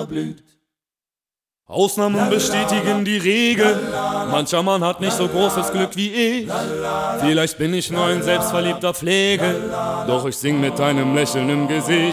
verblüht. Ausnahmen bestätigen die Regel. Mancher Mann hat nicht so großes Glück wie ich. Vielleicht bin ich nur ein selbstverliebter Pflege, doch ich sing mit einem Lächeln im Gesicht.